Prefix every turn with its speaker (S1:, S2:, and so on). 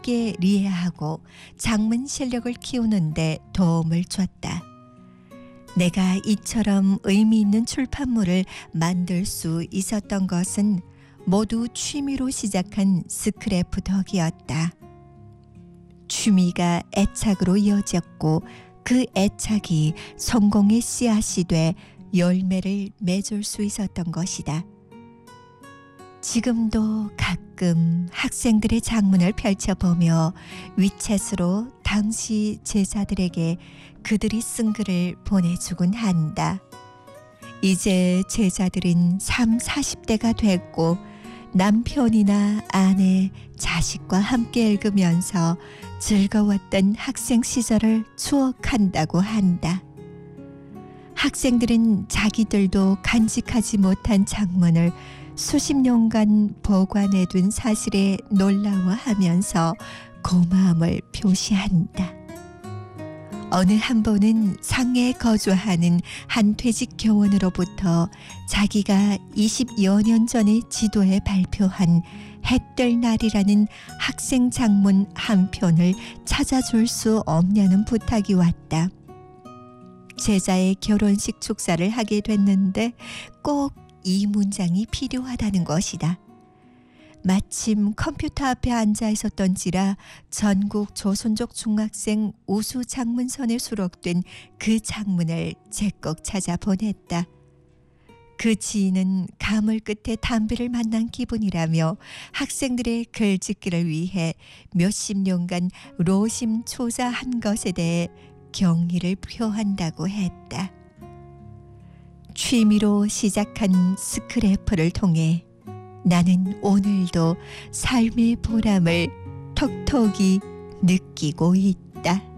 S1: 새롭게 리해하고 장문 실력을 키우는데 도움을 줬다. 내가 이처럼 의미 있는 출판물을 만들 수 있었던 것은 모두 취미로 시작한 스크래프 덕이었다. 취미가 애착으로 이어졌고 그 애착이 성공의 씨앗이 돼 열매를 맺을 수 있었던 것이다. 지금도 가끔 학생들의 장문을 펼쳐보며 위챗으로 당시 제자들에게 그들이 쓴 글을 보내주곤 한다. 이제 제자들은 30-40대가 됐고 남편이나 아내, 자식과 함께 읽으면서 즐거웠던 학생 시절을 추억한다고 한다. 학생들은 자기들도 간직하지 못한 장문을 수십 년간 보관해둔 사실에 놀라워하면서 고마움을 표시한다. 어느 한 번은 상해에 거주하는 한 퇴직 교원으로부터 자기가 20여 년 전에 지도에 발표한 해뜰 날이라는 학생 장문 한 편을 찾아줄 수 없냐는 부탁이 왔다. 제자의 결혼식 축사를 하게 됐는데 꼭 이 문장이 필요하다는 것이다. 마침 컴퓨터 앞에 앉아 있었던지라 전국 조선족 중학생 우수 장문선에 수록된 그 장문을 제꼭 찾아 보냈다. 그 지인은 가물 끝에 담배를 만난 기분이라며 학생들의 글짓기를 위해 몇십 년간 로심초사한 것에 대해 경의를 표한다고 했다. 취미로 시작한 스크래퍼를 통해 나는 오늘도 삶의 보람을 톡톡히 느끼고 있다.